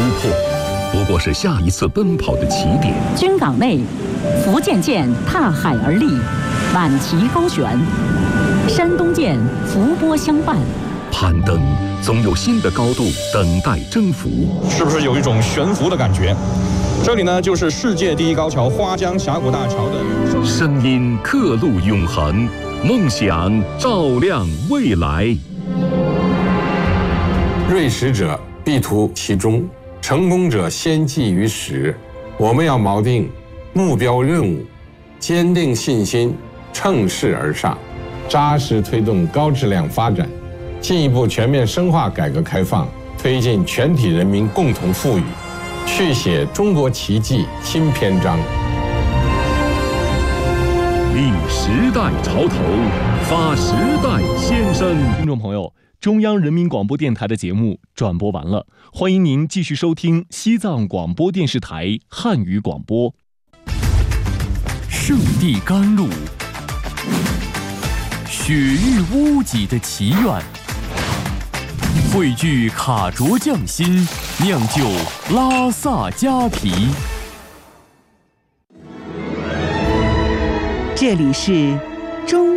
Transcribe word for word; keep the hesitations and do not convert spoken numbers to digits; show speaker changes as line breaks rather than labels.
破，不过是下一次奔跑的起点。
军港内，福建舰踏海而立，挽旗高悬；山东舰伏波相伴。
攀登总有新的高度等待征服，
是不是有一种悬浮的感觉？这里呢，就是世界第一高桥花江峡谷大桥的
声音刻录永恒，梦想照亮未来。
锐识者必图其中，成功者先记于始。我们要锚定目标任务，坚定信心，乘势而上，扎实推动高质量发展，进一步全面深化改革开放，推进全体人民共同富裕，续写中国奇迹新篇章。
立时代潮头，发时代先声。
听众朋友，中央人民广播电台的节目转播完了，欢迎您继续收听西藏广播电视台汉语广播。
圣地甘露，雪域屋脊的祈愿，汇聚卡卓匠心，酿就拉萨佳啤。
这里是中